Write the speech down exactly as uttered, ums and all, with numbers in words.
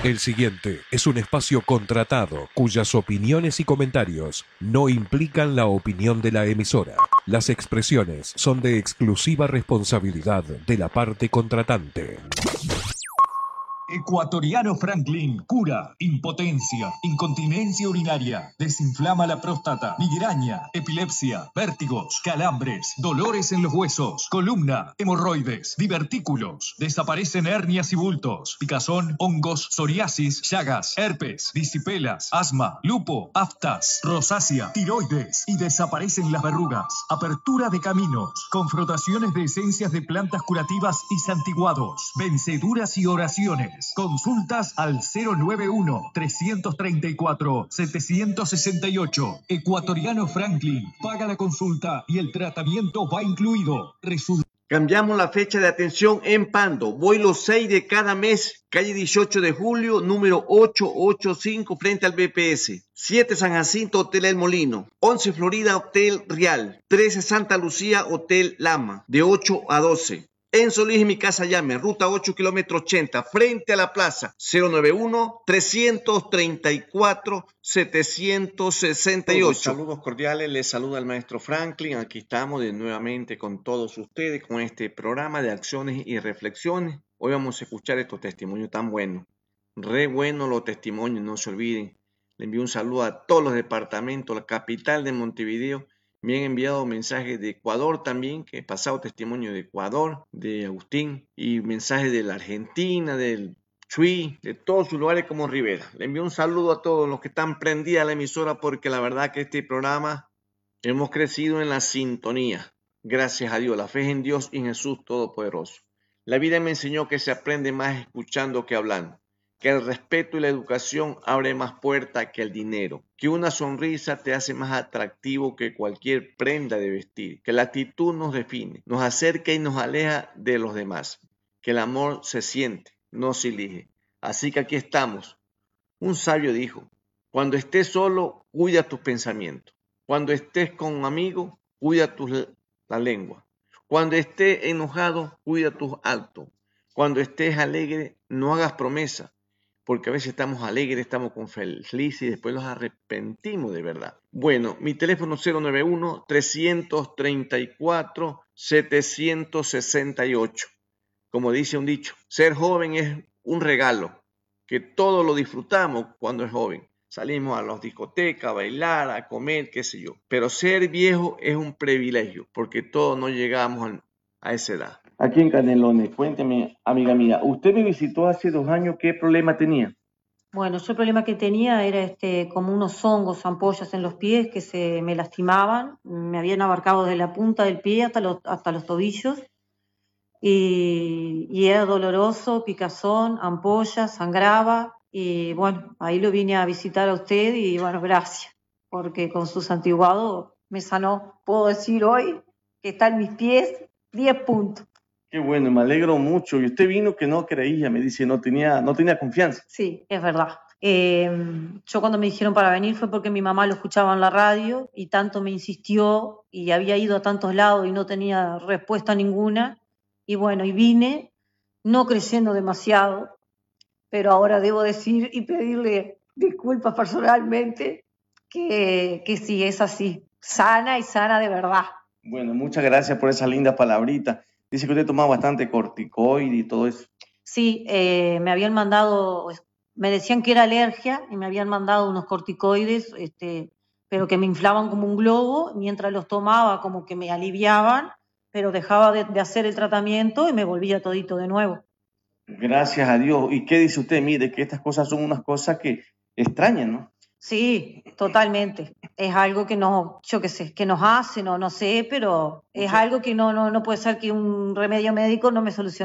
El siguiente es un espacio contratado cuyas opiniones y comentarios no implican la opinión de la emisora. Las expresiones son de exclusiva responsabilidad de la parte contratante. Ecuatoriano Franklin cura impotencia, incontinencia urinaria, desinflama la próstata, migraña, epilepsia, vértigos, calambres, dolores en los huesos, columna, hemorroides, divertículos, desaparecen hernias y bultos, picazón, hongos, psoriasis, llagas, herpes, disipelas, asma, lupo, aftas, rosácea, tiroides y desaparecen las verrugas, apertura de caminos, con frotaciones de esencias de plantas curativas y santiguados, venceduras y oraciones. Consultas al cero nueve uno, tres tres cuatro, siete seis ocho. Ecuatoriano Franklin. Paga la consulta y el tratamiento va incluido. Resulta. Cambiamos la fecha de atención en Pando. Voy los seis de cada mes. Calle dieciocho de julio, número ochocientos ochenta y cinco, frente al B P S. siete San Jacinto, Hotel El Molino. once Florida, Hotel Real. trece Santa Lucía, Hotel Lama. De ocho a doce. En Solís y Mi Casa Llame, ruta ocho, kilómetro ochenta, frente a la plaza, cero nueve uno, tres tres cuatro, siete seis ocho. Saludos cordiales, les saluda el maestro Franklin. Aquí estamos de nuevamente con todos ustedes con este programa de acciones y reflexiones. Hoy vamos a escuchar estos testimonios tan buenos. Re buenos los testimonios, no se olviden. Le envío un saludo a todos los departamentos, la capital de Montevideo. Me han enviado mensajes de Ecuador también, que he pasado testimonio de Ecuador, de Agustín, y mensajes de la Argentina, del Chuy, de todos sus lugares como Rivera. Le envío un saludo a todos los que están prendidos a la emisora, porque la verdad que este programa hemos crecido en la sintonía. Gracias a Dios, la fe es en Dios y en Jesús Todopoderoso. La vida me enseñó que se aprende más escuchando que hablando, que el respeto y la educación abre más puertas que el dinero, que una sonrisa te hace más atractivo que cualquier prenda de vestir, que la actitud nos define, nos acerca y nos aleja de los demás, que el amor se siente, no se elige. Así que aquí estamos. Un sabio dijo, cuando estés solo, cuida tus pensamientos. Cuando estés con un amigo, cuida tu, la lengua. Cuando estés enojado, cuida tus actos. Cuando estés alegre, no hagas promesas. Porque a veces estamos alegres, estamos con felices y después los arrepentimos de verdad. Bueno, mi teléfono cero nueve uno, tres tres cuatro, siete seis ocho. Como dice un dicho, ser joven es un regalo, que todos lo disfrutamos cuando es joven. Salimos a las discotecas, a bailar, a comer, qué sé yo. Pero ser viejo es un privilegio, porque todos no llegamos a esa edad. Aquí en Canelones, cuénteme, amiga mía, usted me visitó hace dos años, ¿qué problema tenía? Bueno, yo el problema que tenía era este, como unos hongos, ampollas en los pies que se me lastimaban, me habían abarcado desde la punta del pie hasta los, hasta los tobillos, y, y era doloroso, picazón, ampollas, sangraba, y bueno, ahí lo vine a visitar a usted y bueno, gracias, porque con su santiguado me sanó. Puedo decir hoy que está en mis pies diez puntos. Qué bueno, me alegro mucho. Y usted vino que no creía, me dice, no tenía, no tenía confianza. Sí, es verdad. Eh, yo cuando me dijeron para venir fue porque mi mamá lo escuchaba en la radio y tanto me insistió y había ido a tantos lados y no tenía respuesta ninguna. Y bueno, y vine, no creyendo demasiado, pero ahora debo decir y pedirle disculpas personalmente que, que sí, es así, sana y sana de verdad. Bueno, muchas gracias por esa linda palabrita. Dice que usted tomaba bastante corticoide y todo eso. Sí, eh, me habían mandado, me decían que era alergia y me habían mandado unos corticoides, este, pero que me inflaban como un globo, mientras los tomaba como que me aliviaban, pero dejaba de, de hacer el tratamiento y me volvía todito de nuevo. Gracias a Dios. ¿Y qué dice usted? Mire, que estas cosas son unas cosas que extrañan, ¿no? Sí, totalmente. Es algo que no, yo qué sé, que nos hace, no, no sé, pero es algo que no, no, no puede ser que un remedio médico no me solucione.